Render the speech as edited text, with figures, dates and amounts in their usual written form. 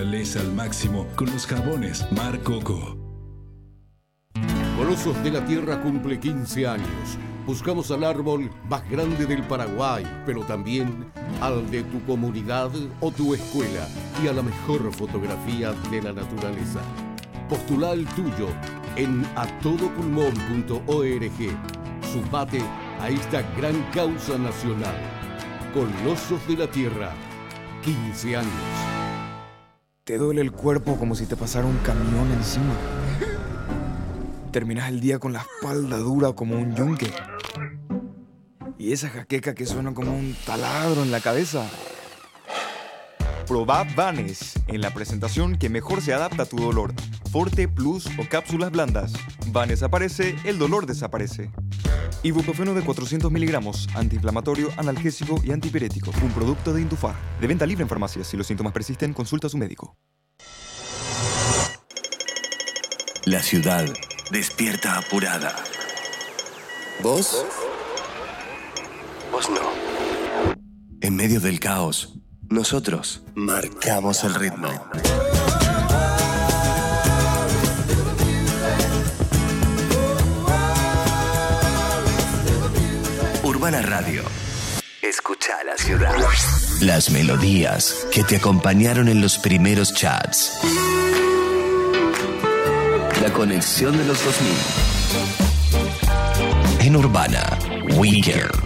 naturaleza al máximo con los jabones Mar Coco. Colosos de la Tierra cumple 15 años. Buscamos al árbol más grande del Paraguay, pero también al de tu comunidad o tu escuela y a la mejor fotografía de la naturaleza. Postula el tuyo en atodopulmon.org. Sumate a esta gran causa nacional. Colosos de la Tierra, 15 años. Te duele el cuerpo como si te pasara un camión encima. Terminas el día con la espalda dura como un yunque. Y esa jaqueca que suena como un taladro en la cabeza. Probá Vanes en la presentación que mejor se adapta a tu dolor. Forte, Plus o cápsulas blandas. Vanes aparece, el dolor desaparece. Ibuprofeno de 400 miligramos, antiinflamatorio, analgésico y antipirético. Un producto de Indufar. De venta libre en farmacias. Si los síntomas persisten, consulta a su médico. La ciudad despierta apurada. ¿Vos? Vos no. En medio del caos, nosotros marcamos el ritmo. Urbana Radio. Escucha la ciudad. Las melodías que te acompañaron en los primeros chats. La conexión de los 2000. En Urbana Weekend.